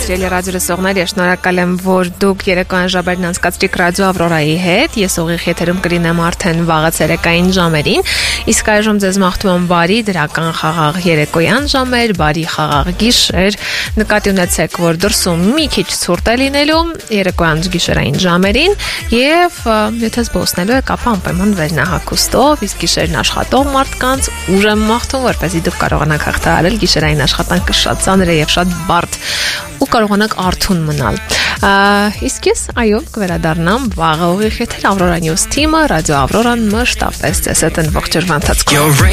Սիրելի ռադիոլսողներ, ես շնորհակալ եմ, որ դուք երեկոյան ժամերն անցկացրիք Ռադիո Ավրորայի հետ։ Ես ուղիղ եթերում կլինեմ արդեն վաղը ցերեկային ժամերին։ Իսկ այժմ ձեզ մաղթում եմ բարի դրական խաղաղ երեկոյան ժամեր, բարի խաղաղ գիշեր։ Նկատի ունեցեք, որ դրսում մի քիչ ցուրտ է լինելու երեկոյան գիշերային ժամերին եւ եթե զբոսնելու եք, ապա անպայման վերնահագուստով, իսկ գիշերն աշխատող մարդկանց ուժ եմ մաղթում, որպեսզի դուք կարողանաք հաղթահարել գիշերային աշխատանքը շատ ծանր է եւ շատ բարդ ու կարողանաք արթուն մնալ։ Իսկ ես այո կվերադառնամ վաղը ուղիղ եթեր Ավրորա News Team-ը, Ռադիո Ավրորան մշտապես ձեզ հետ ողջերվանցած։